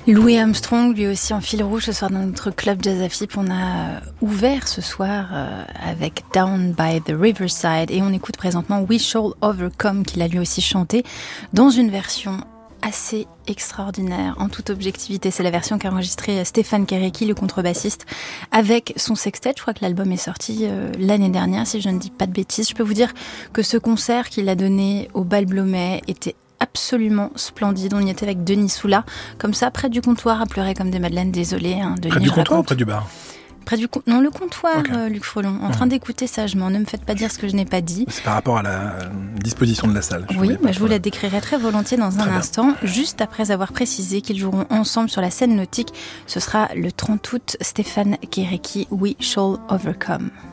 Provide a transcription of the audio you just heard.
Louis Armstrong, lui aussi en fil rouge ce soir dans notre club Jazz AFIP. On a ouvert ce soir avec Down by the Riverside et on écoute présentement We Shall Overcome qu'il a lui aussi chanté dans une version assez extraordinaire en toute objectivité. C'est la version qu'a enregistrée Stéphane Kéréki, le contrebassiste, avec son sextet. Je crois que l'album est sorti l'année dernière, si je ne dis pas de bêtises. Je peux vous dire que ce concert qu'il a donné au Bal Blomet était absolument splendide. On y était avec Denis Soula, comme ça, près du comptoir, à pleurer comme des madeleines. Désolé, hein, Denis. Près du comptoir ou près du bar ? Non, le comptoir, okay. Luc Frelon, en train d'écouter sagement. Ne me faites pas dire ce que je n'ai pas dit. C'est par rapport à la disposition de la salle. Oui, je vous la décrirai très volontiers dans un instant, juste après avoir précisé qu'ils joueront ensemble sur la scène nautique. Ce sera le 30 août, Stéphane Kéréki, We Shall Overcome.